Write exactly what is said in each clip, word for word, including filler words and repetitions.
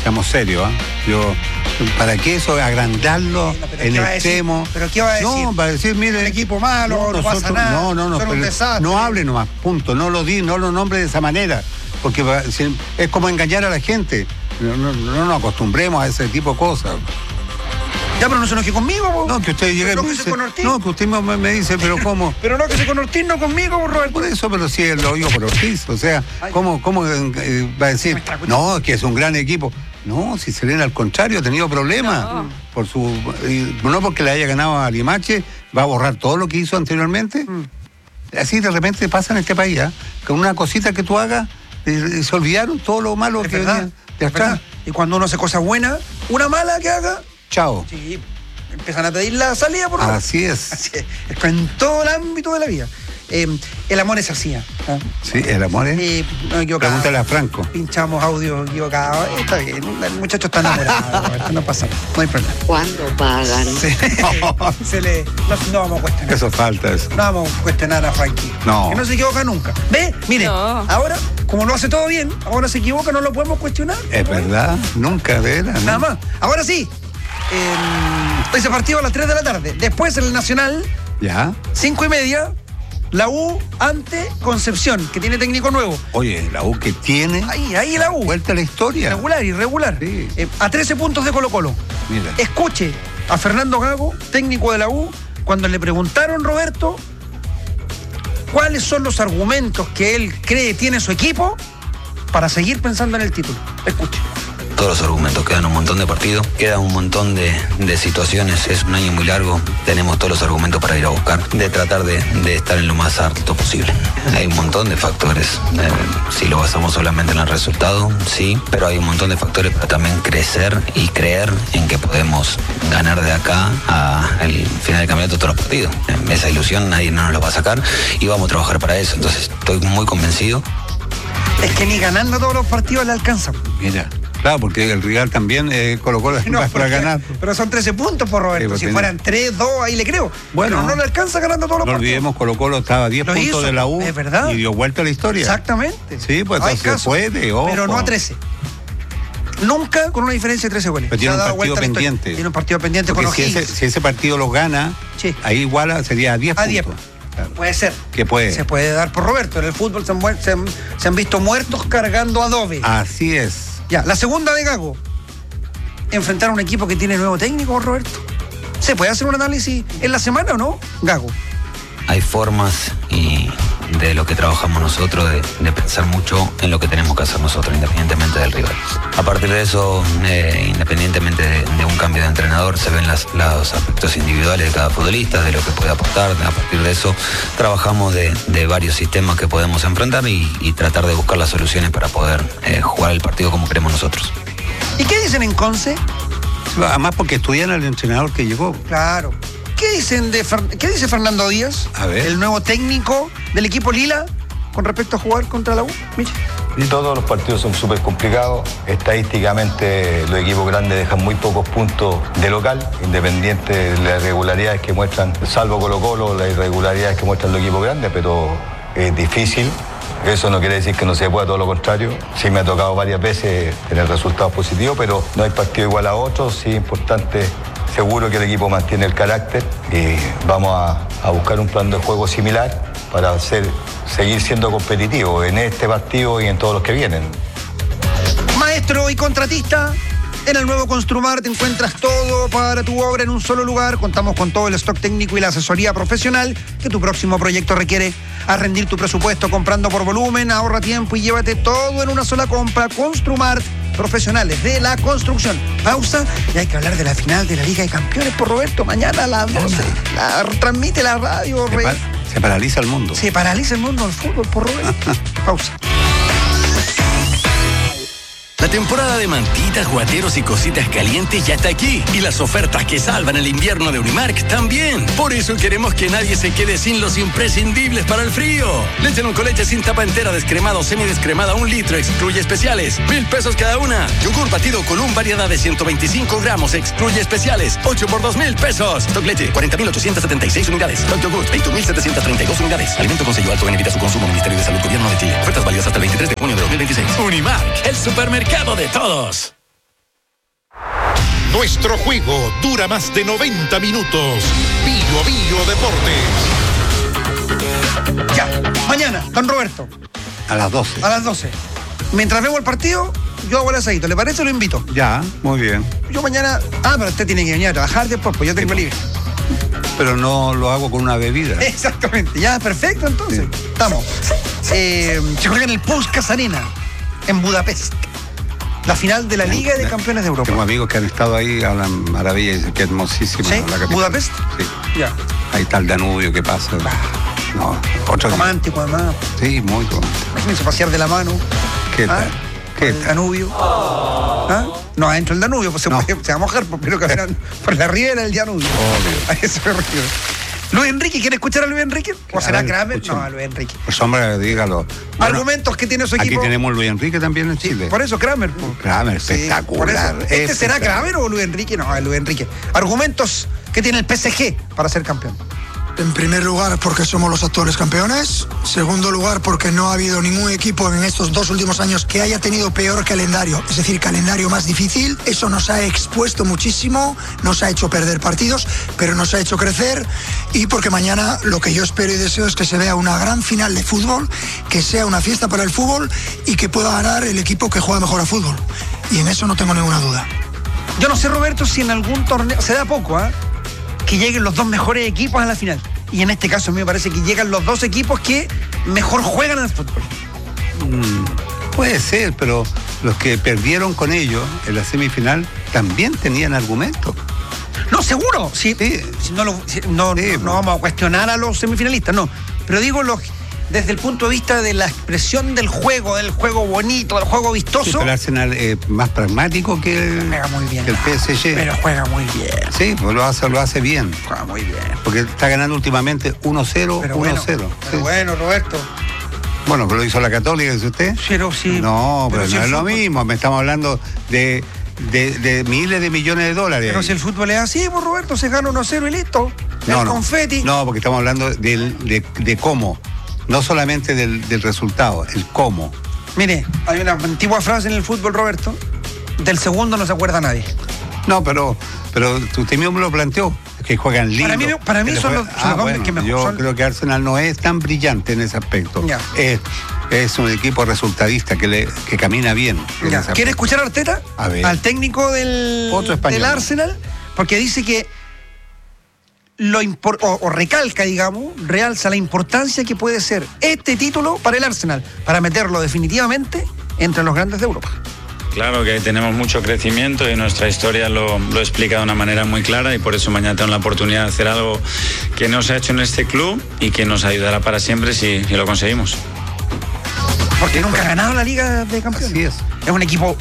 Seamos serios, ¿eh? Yo, ¿para qué eso? Agrandarlo Sí, no, pero en ¿qué va a extremo. decir? ¿Pero qué va a decir? No, para decir, mire. Un equipo malo, no pasa nada, No, no, no. son un pero desastre. no hable nomás, punto. No lo di, no lo nombre de esa manera. Porque va- si- es como engañar a la gente. No, no, no nos acostumbremos a ese tipo de cosas. Ya, pero no se enoje conmigo, po. No, que usted llegue y Pero me no que se dice. con Ortiz. No, que usted me, me dice, pero ¿cómo? Pero no que se con Ortiz, no conmigo, po, Roberto. Por eso, pero sí, lo digo por Ortiz. O sea, ¿cómo, cómo eh, va a decir? No, es que es un gran equipo. No, si Serena al contrario ha tenido problemas. No. Por su, y no porque le haya ganado a Limache, va a borrar todo lo que hizo anteriormente. Mm. Así de repente pasa en este país, ¿eh? Con una cosita que tú hagas, eh, se olvidaron todo lo malo Es que verdad, venía de es verdad. atrás. Y cuando uno hace cosas buenas, una mala que haga, Chao. sí, empiezan a pedir la salida por Roberto. Así es. Así es, es que en todo el ámbito de la vida. Eh, el amor es así. ¿eh? Sí, el amor es. Eh, no equivocado. Pregúntale a Franco. Pinchamos audio equivocado. Eh, Está bien, el muchacho está enamorado, Roberto, no pasa nada, no hay problema. ¿Cuándo pagan? Se, se le, no, no vamos a cuestionar. Eso falta, eso. No vamos a cuestionar a Frankie. No. Que no se equivoca nunca. ¿Ve? Mire, No. ahora, como lo hace todo bien, ahora se equivoca, no lo podemos cuestionar. Es verdad, nunca, de veras. Nada ¿no? más. Ahora sí. Eh, ese partido a las tres de la tarde. Después en el Nacional, Ya. cinco y media, la U ante Concepción, que tiene técnico nuevo. Oye, la U que tiene Ahí, ahí la U. vuelta a la historia. Regular, irregular. Sí. Eh, a trece puntos de Colo Colo. Mira. Escuche a Fernando Gago, técnico de la U, cuando le preguntaron, Roberto, cuáles son los argumentos que él cree tiene su equipo para seguir pensando en el título. Escuche. Todos los argumentos, quedan un montón de partidos, quedan un montón de, de situaciones, es un año muy largo, tenemos todos los argumentos para ir a buscar, de tratar de, de estar en lo más alto posible. Hay un montón de factores, eh, si lo basamos solamente en el resultado, sí, pero hay un montón de factores para también crecer y creer en que podemos ganar de acá al final del campeonato todos los partidos. Esa ilusión nadie no nos la va a sacar y vamos a trabajar para eso, entonces estoy muy convencido. Es que ni ganando todos los partidos le alcanza. Mira. Claro, porque el rival también eh, colocó las No, para porque- ganar. Pero son trece puntos por Roberto. Sí, pues si tiene- fueran tres, dos, ahí le creo. Bueno. Pero no le alcanza ganando todos los No partidos. olvidemos, Colo Colo estaba a diez Lo puntos hizo, de la U es verdad. y dio vuelta a la historia. Exactamente. Sí, pues No hay entonces caso. puede, ojo. Pero no a trece. Nunca con una diferencia de trece goles. Pero Se tiene ha un dado partido vuelta la historia. pendiente. Tiene un partido pendiente Porque con si ese, O'Higgins. si ese partido lo gana, Sí. ahí igual sería a diez A diez. puntos. Claro. Puede ser. Que puede. Se puede dar por Roberto. En el fútbol se han, muer- se han- se han visto muertos cargando adobe. Así es. Ya, la segunda de Gago. Enfrentar a un equipo que tiene nuevo técnico, Roberto. ¿Se puede hacer un análisis en la semana o no, Gago? Hay formas y de lo que trabajamos nosotros de, de pensar mucho en lo que tenemos que hacer nosotros, independientemente del rival. A partir de eso, eh, independientemente de, de un cambio de entrenador, se ven las, los aspectos individuales de cada futbolista, de lo que puede aportar. A partir de eso, trabajamos de, de varios sistemas que podemos enfrentar y, y tratar de buscar las soluciones para poder eh, jugar el partido como queremos nosotros. ¿Y qué dicen en Conce? Además porque estudian al entrenador que llegó. Claro. ¿Qué dicen de Fer- qué dice Fernando Díaz? A ver. El nuevo técnico del equipo Lila con respecto a jugar contra la U. Miche. Y todos los partidos son súper complicados. Estadísticamente los equipos grandes dejan muy pocos puntos de local, independiente de las irregularidades que muestran, salvo Colo Colo, las irregularidades que muestran los equipos grandes, pero es difícil. Eso no quiere decir que no se pueda, todo lo contrario. Sí me ha tocado varias veces tener resultados positivos, pero no hay partido igual a otros. Sí es importante, seguro que el equipo mantiene el carácter y vamos a, a buscar un plan de juego similar para hacer, seguir siendo competitivos en este partido y en todos los que vienen. Maestro y contratista, en el nuevo Construmar te encuentras todo para tu obra en un solo lugar. Contamos con todo el stock técnico y la asesoría profesional que tu próximo proyecto requiere. A rendir tu presupuesto comprando por volumen, ahorra tiempo y llévate todo en una sola compra. Construmar, profesionales de la construcción. Pausa y hay que hablar de la final de la Liga de Campeones por Roberto. Mañana a las doce. La transmite la radio. Se, Re- pa- se paraliza el mundo. Se paraliza el mundo del fútbol por Roberto. Pausa. La temporada de mantitas, guateros y cositas calientes ya está aquí. Y las ofertas que salvan el invierno de Unimark también. Por eso queremos que nadie se quede sin los imprescindibles para el frío. Leche con leche sin tapa entera, descremada o semidescremada, un litro, excluye especiales. Mil pesos cada una. Yogur batido con un variedad de ciento veinticinco gramos, excluye especiales. ocho por dos mil pesos. Stock leche, cuarenta mil ochocientos setenta y seis unidades. Stock yogur, veinte mil setecientos treinta y dos unidades. Alimento con sello alto en evita su consumo. Ministerio de Salud, Gobierno de Chile. Ofertas válidas hasta el veintitrés de junio de dos mil veintiséis. Unimark, el supermercado de todos. Nuestro juego dura más de noventa minutos. Bio Bio Deportes. Ya, mañana, don Roberto. A las doce. A las doce. Mientras vemos el partido, yo hago el asadito. ¿Le parece? Lo invito. Ya, muy bien. Yo mañana... Ah, pero usted tiene que venir a trabajar después, pues yo tengo libre. Pero no lo hago con una bebida. Exactamente. Ya, perfecto, entonces. Sí. Estamos. Eh, se juega en el Puskás Arena, en Budapest. La final de la Liga de Campeones de Europa. Tengo amigos que han estado ahí, hablan maravilla y dicen que es hermosísima. ¿Sí? La capital. ¿Budapest? Sí. Ya. Ahí está el Danubio, ¿qué pasa? No, otro romántico, además. Sí, muy romántico. Imagínense pasear de la mano. ¿Qué tal? ¿Ah? ¿Qué el tal? Danubio. ¿Ah? No, adentro del Danubio, pues se, no. puede, se va a mojar, pero caminando por la ribera del Danubio. Obvio. A eso me refiero. Luis Enrique, ¿quiere escuchar a Luis Enrique? ¿O será ver, Kramer? Escuchame. No, a Luis Enrique. Pues hombre, dígalo. Argumentos bueno, que tiene su equipo. Aquí tenemos Luis Enrique también en Chile. Sí, por eso Kramer. Pues. Kramer, sí, espectacular. ¿Este espectacular. será Kramer o Luis Enrique? No, es Luis Enrique. Argumentos que tiene el P S G para ser campeón. En primer lugar, porque somos los actuales campeones. Segundo lugar, porque no ha habido ningún equipo en estos dos últimos años que haya tenido peor calendario, es decir, calendario más difícil. Eso nos ha expuesto muchísimo, nos ha hecho perder partidos, pero nos ha hecho crecer. Y porque mañana lo que yo espero y deseo es que se vea una gran final de fútbol, que sea una fiesta para el fútbol y que pueda ganar el equipo que juega mejor a fútbol. Y en eso no tengo ninguna duda. Yo no sé, Roberto, si en algún torneo, se da poco, ¿ah? ¿eh? que lleguen los dos mejores equipos a la final. Y en este caso a mí me parece que llegan los dos equipos que mejor juegan al fútbol. Mm, puede ser, pero los que perdieron con ellos en la semifinal también tenían argumentos. No, seguro. Si, sí. si no, lo, si, no, sí, no, no vamos a cuestionar a los semifinalistas, no. Pero digo, los, desde el punto de vista de la expresión del juego, del juego bonito, del juego vistoso. Sí, pero el Arsenal es más pragmático que el, juega muy bien, que el P S G. Pero juega muy bien. Sí, pues lo hace, lo hace bien. Juega muy bien. Porque está ganando últimamente uno cero, uno cero. Pero sí. bueno, Roberto. Bueno, que lo hizo la Católica, dice usted. Pero sí. No, pero, pero si no es fútbol... lo mismo. Me estamos hablando de, de, de miles de millones de dólares. Pero si el fútbol es así, pues Roberto, se gana uno cero y listo. No, el no, confeti. No, porque estamos hablando del, de, de cómo. No solamente del, del resultado, el cómo. Mire, hay una antigua frase en el fútbol, Roberto, del segundo no se acuerda nadie. No, pero, pero usted mismo me lo planteó, que juegan lindo. Para mí, para mí son los, son ah, los bueno, que mejor yo son... creo que Arsenal no es tan brillante en ese aspecto. Ya. Es, es un equipo resultadista que, le, que camina bien. Ya. ¿Quiere escuchar a Arteta? A ver. Al técnico del, Otro español, del Arsenal, porque dice que lo impor, o, o recalca, digamos, realza la importancia que puede ser este título para el Arsenal, para meterlo definitivamente entre los grandes de Europa. Claro que tenemos mucho crecimiento y nuestra historia lo, lo explica de una manera muy clara y por eso mañana tengo la oportunidad de hacer algo que no se ha hecho en este club y que nos ayudará para siempre si, si lo conseguimos. Porque nunca ha ganado la Liga de Campeones. Así es. Es un equipo...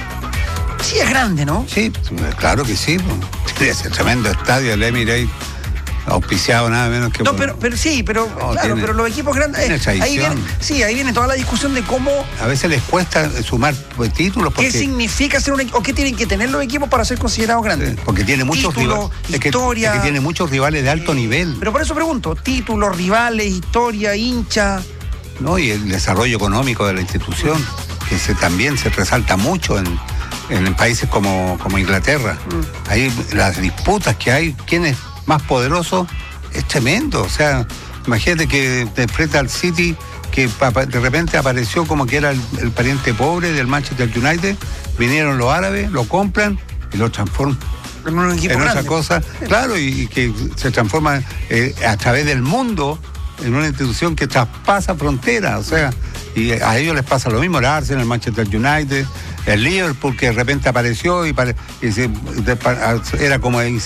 Sí, es grande, ¿no? Sí, claro que sí. Es el tremendo estadio, el Emirates. Auspiciado nada menos que... No, por... pero, pero sí, pero no, claro, tiene, pero los equipos grandes... Eh, ahí viene, sí, ahí viene toda la discusión de cómo... A veces les cuesta sumar títulos porque... ¿Qué significa ser un equipo? ¿O qué tienen que tener los equipos para ser considerados grandes? Sí, porque tiene muchos rivales. Historia... Es que, es que tiene muchos rivales de alto eh, nivel. Pero por eso pregunto, títulos, rivales, historia, hincha... No, y el desarrollo económico de la institución, mm. que se, también se resalta mucho en, en países como, como Inglaterra. Mm. Ahí las disputas que hay, quién es más poderoso... Es tremendo, o sea, imagínate que te enfrenta al City, que de repente apareció como que era el, el pariente pobre del Manchester United, vinieron los árabes, lo compran y lo transforman en, un equipo en grande. otra cosa, claro, y, y que se transforma eh, a través del mundo en una institución que traspasa fronteras, o sea, y a ellos les pasa lo mismo, el Arsenal, el Manchester United, el Liverpool, que de repente apareció y, pare, y se, de, era como eh,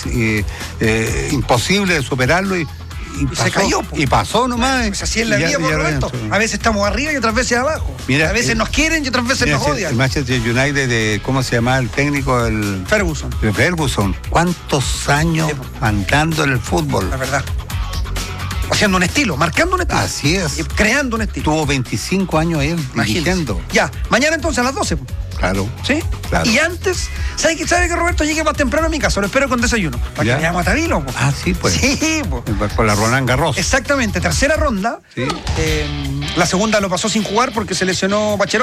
eh, imposible de superarlo y, y, y pasó, se cayó. Po. Y pasó nomás. Pues así es la vida, por Roberto. A veces estamos arriba y otras veces abajo. Mira, a veces eh, nos quieren y otras veces mira, nos odian. El Manchester United, de, ¿cómo se llama el técnico? El Ferguson. El Ferguson. ¿Cuántos años sí, mandando en el fútbol? La verdad. Haciendo un estilo, marcando un estilo. Así es. Y creando un estilo. Tuvo veinticinco años él dirigiendo. Ya, mañana entonces a las doce. Claro. ¿Sí? Claro. Y antes, ¿sabe que, sabe que Roberto llegue más temprano a mi casa? Lo espero con desayuno. Para ¿ya? Que vayamos a Tabilo. Po. Ah, sí, pues. Sí, pues. Por la Roland Garros. Exactamente, tercera ronda. Sí. Eh, la segunda lo pasó sin jugar porque se lesionó Bachelet.